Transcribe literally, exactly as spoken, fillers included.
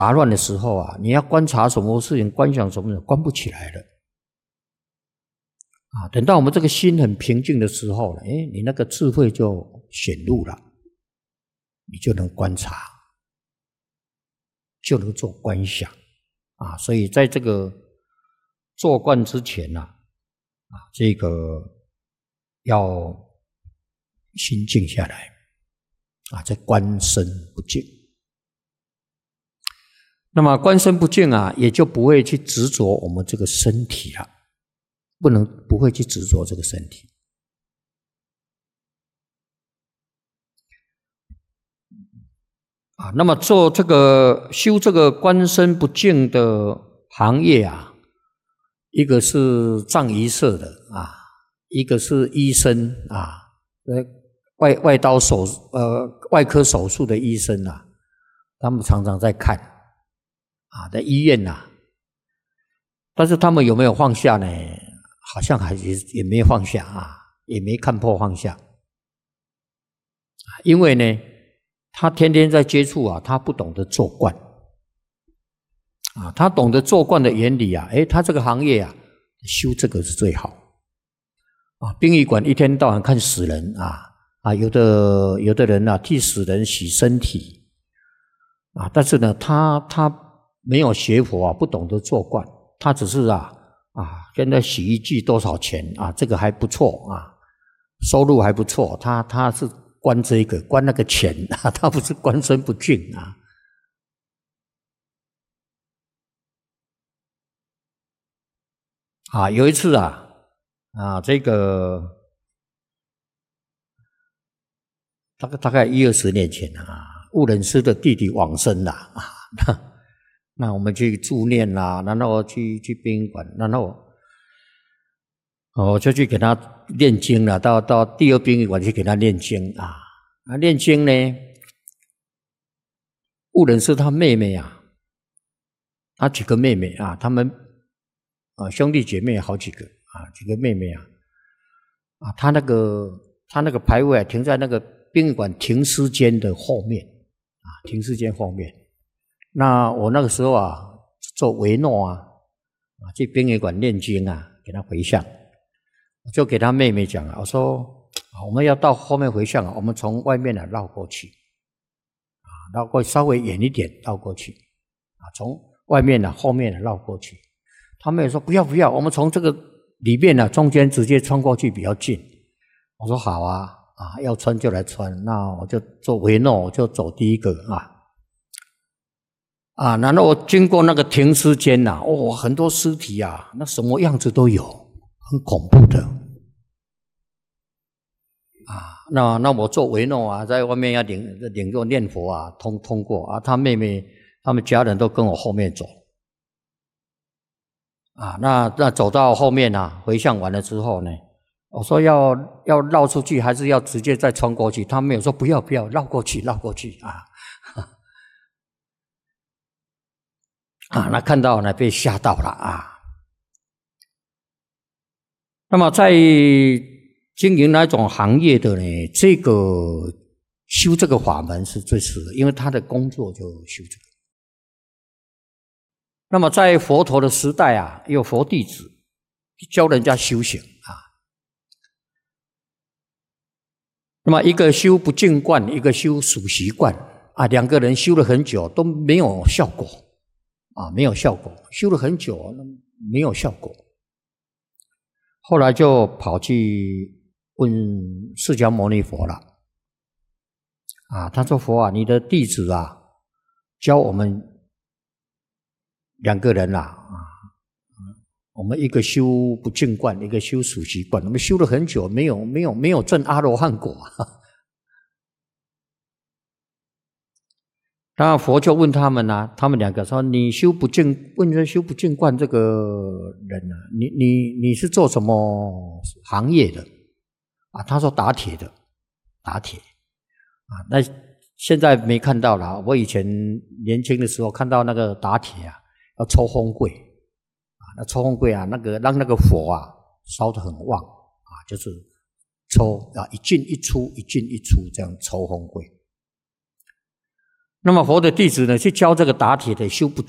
杂乱的时候啊，你要观察什么事情，观想什么事情，观不起来了。啊，等到我们这个心很平静的时候，哎，你那个智慧就显露了，你就能观察，就能做观想啊。所以在这个做观之前呢、啊，啊，这个要心静下来啊，在观身不净。那么观身不净啊，也就不会去执着我们这个身体了。不能不会去执着这个身体啊。那么做这个修这个观身不净的行业啊，一个是藏医社的啊，一个是医生啊，呃，外外刀手呃外科手术的医生啊，他们常常在看啊，在医院呐、啊，但是他们有没有放下呢？好像还也也没放下啊，也没看破放下，因为呢，他天天在接触啊，他不懂得做观啊，他懂得做观的原理啊，诶，他这个行业啊，修这个是最好啊。殡仪馆一天到晚看死人啊啊，有的有的人啊替死人洗身体啊，但是呢，他他没有学佛啊，不懂得做观，他只是啊。啊，现在洗衣机多少钱啊？这个还不错啊，收入还不错。他他是关这个关那个钱啊，他不是观身不净啊。啊，有一次啊啊，这个大概大概一二十年前啊，悟仁师的弟弟往生了啊。那我们去助念啦，然后去去殡仪馆，然后我就去给他念经了。到到第二殡仪馆去给他念经啊。啊，念经呢，悟仁是他妹妹啊，他几个妹妹啊，他们啊兄弟姐妹好几个啊，几个妹妹啊，啊，他那个他那个牌位啊，停在那个殡仪馆停尸间的后面啊，停尸间后面。那我那个时候啊，做维诺啊，啊去殡仪馆念经啊，给他回向，我就给他妹妹讲啊，我说我们要到后面回向啊，我们从外面啊绕过去，啊绕过稍微远一点绕过去，啊从外面啊后面啊绕过去。他妹妹说不要不要，我们从这个里面啊中间直接穿过去比较近。我说好啊，啊要穿就来穿，那我就做维诺，我就走第一个啊。啊，然后我经过那个停尸间呐、啊，哦，很多尸体啊，那什么样子都有，很恐怖的。啊，那那我做维诺啊，在外面要领领过念佛啊，通通过啊，他妹妹他们家人都跟我后面走。啊，那那走到后面啊，回向完了之后呢，我说要要绕出去，还是要直接再穿过去？他妹妹说不要不要，绕过去绕过去啊。啊，那看到呢，被吓到了啊。那么在经营那种行业的呢，这个修这个法门是最适合，因为他的工作就修这个。那么在佛陀的时代啊，有佛弟子教人家修行啊。那么一个修不净观，一个修属习观啊，两个人修了很久都没有效果。啊，没有效果，修了很久，没有效果。后来就跑去问释迦牟尼佛了。啊，他说：“佛啊，你的弟子啊，教我们两个人啊，啊，我们一个修不净观，一个修属习观，我们修了很久，没有没有没有证阿罗汉果。”那佛就问他们啊，他们两个说：“你修不净，问这修不净观这个人啊，你你你是做什么行业的？”啊，他说打铁的，打铁啊。那现在没看到了，我以前年轻的时候看到那个打铁啊，要抽风柜啊，那抽风柜啊，那个让那个火啊烧得很旺啊，就是抽啊一进一出，一进一出这样抽风柜。 那么佛的弟子呢，去教这个打铁的修不